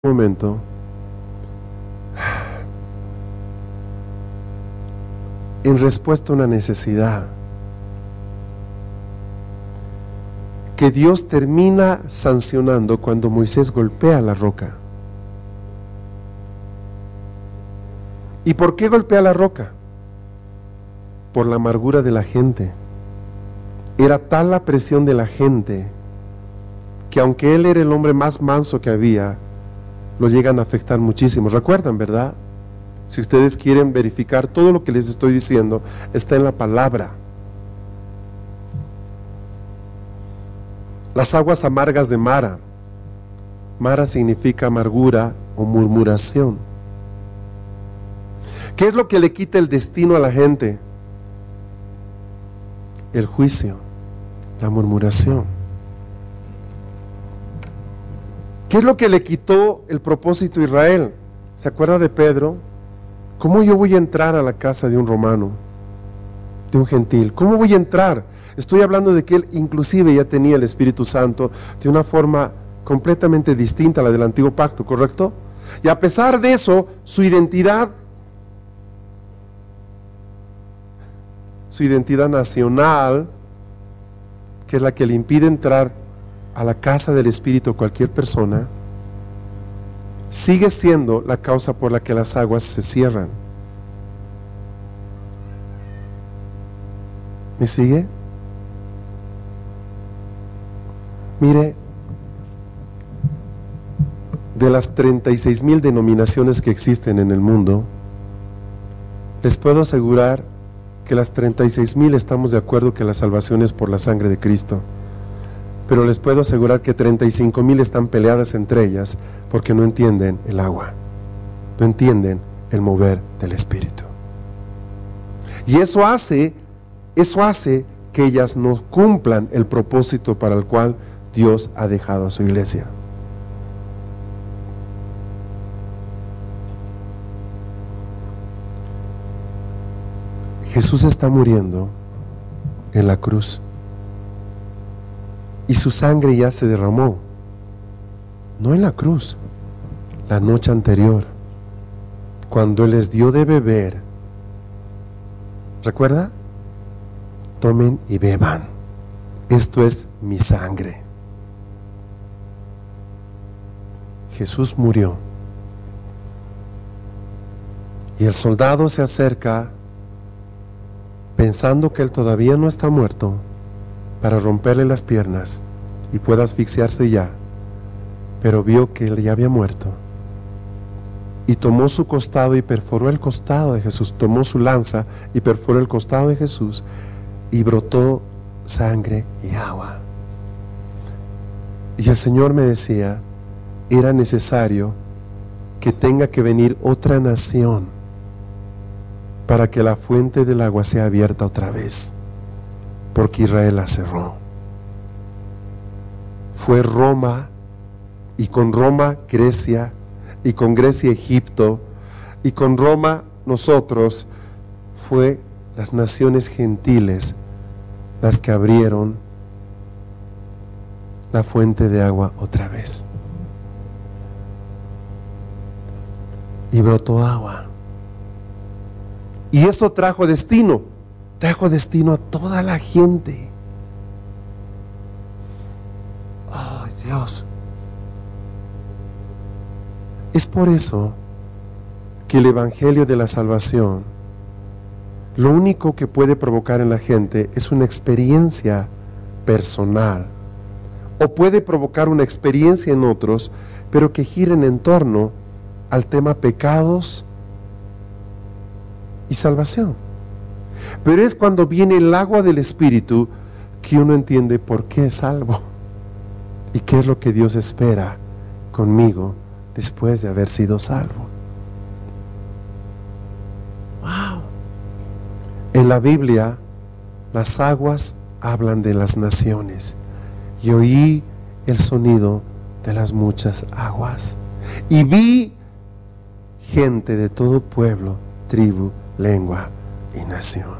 Momento, en respuesta a una necesidad que Dios termina sancionando cuando Moisés golpea la roca. ¿Y por qué golpea la roca? Por la amargura de la gente. Era tal la presión de la gente que aunque él era el hombre más manso que había, lo llegan a afectar muchísimo. ¿Recuerdan, verdad? Si ustedes quieren verificar todo lo que les estoy diciendo, está en la palabra. Las aguas amargas de Mara. Mara significa amargura o murmuración. ¿Qué es lo que le quita el destino a la gente? El juicio, la murmuración. ¿Qué es lo que le quitó el propósito a Israel? ¿Se acuerda de Pedro? ¿Cómo yo voy a entrar a la casa de un romano, de un gentil? ¿Cómo voy a entrar? Estoy hablando de que él inclusive ya tenía el Espíritu Santo de una forma completamente distinta a la del antiguo pacto, ¿correcto? Y a pesar de eso, su identidad nacional, que es la que le impide entrar a la casa del Espíritu cualquier persona, sigue siendo la causa por la que las aguas se cierran. ¿Me sigue? Mire, de las 36,000 denominaciones que existen en el mundo, les puedo asegurar que las 36,000 estamos de acuerdo que la salvación es por la sangre de Cristo. Pero les puedo asegurar que 35,000 están peleadas entre ellas porque no entienden el agua, no entienden el mover del Espíritu. Y eso hace que ellas no cumplan el propósito para el cual Dios ha dejado a su iglesia. Jesús está muriendo en la cruz. Y su sangre ya se derramó, no en la cruz, la noche anterior, cuando Él les dio de beber. ¿Recuerda? Tomen y beban, esto es mi sangre. Jesús murió. Y el soldado se acerca pensando que Él todavía no está muerto, para romperle las piernas y pueda asfixiarse ya, pero vio que él ya había muerto y tomó su costado y perforó el costado de Jesús, tomó su lanza y perforó el costado de Jesús y brotó sangre y agua. Y el Señor me decía, era necesario que tenga que venir otra nación para que la fuente del agua sea abierta otra vez, porque Israel la cerró. Fue Roma, y con Roma Grecia, y con Grecia Egipto, y con Roma nosotros, fue las naciones gentiles las que abrieron la fuente de agua otra vez. Y brotó agua. Y eso trajo destino a toda la gente. ¡Ay, Dios! Es por eso que el Evangelio de la Salvación, lo único que puede provocar en la gente es una experiencia personal, o puede provocar una experiencia en otros, pero que giren en torno al tema pecados y salvación. Pero es cuando viene el agua del Espíritu que uno entiende por qué es salvo y qué es lo que Dios espera conmigo después de haber sido salvo. Wow. En la Biblia, las aguas hablan de las naciones, y oí el sonido de las muchas aguas, y vi gente de todo pueblo, tribu, lengua y nación.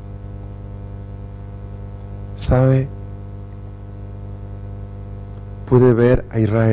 ¿Sabe? pude ver a Israel